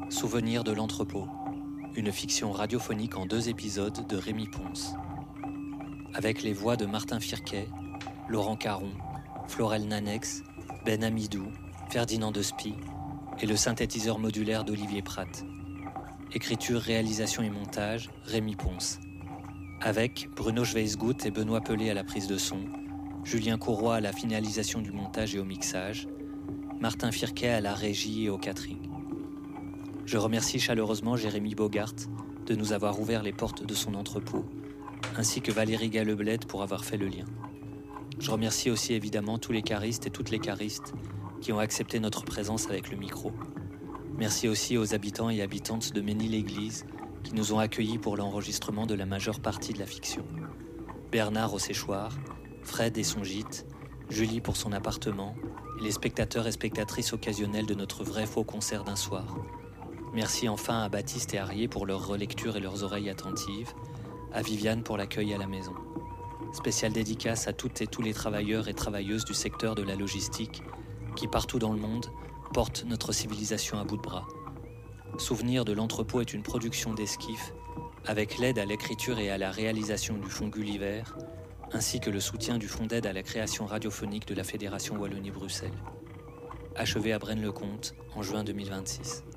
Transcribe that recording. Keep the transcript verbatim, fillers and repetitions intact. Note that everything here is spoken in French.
Souvenir de l'entrepôt, une fiction radiophonique en deux épisodes de Rémi Ponce. Avec les voix de Martin Firquet, Laurent Caron, Florel Nanex, Ben Amidou, Ferdinand Despy et le synthétiseur modulaire d'Olivier Prat. Écriture, réalisation et montage, Rémi Ponce. Avec Bruno Schweizgut et Benoît Pelé à la prise de son, Julien Courroy à la finalisation du montage et au mixage, Martin Firquet à la régie et au catering. Je remercie chaleureusement Jérémy Bogart de nous avoir ouvert les portes de son entrepôt, ainsi que Valérie Galleblette pour avoir fait le lien. Je remercie aussi évidemment tous les caristes et toutes les caristes qui ont accepté notre présence avec le micro. Merci aussi aux habitants et habitantes de Ménil-Église qui nous ont accueillis pour l'enregistrement de la majeure partie de la fiction. Bernard au séchoir, Fred et son gîte, Julie pour son appartement et les spectateurs et spectatrices occasionnels de notre vrai faux concert d'un soir. Merci enfin à Baptiste et Arié pour leur relecture et leurs oreilles attentives, à Viviane pour l'accueil à la maison. Spéciale dédicace à toutes et tous les travailleurs et travailleuses du secteur de la logistique qui, partout dans le monde, portent notre civilisation à bout de bras. Souvenir de l'entrepôt est une production d'Esquif, avec l'aide à l'écriture et à la réalisation du Fonds Gulliver, ainsi que le soutien du Fonds d'aide à la création radiophonique de la Fédération Wallonie-Bruxelles. Achevé à Braine-le-Comte en juin deux mille vingt-six.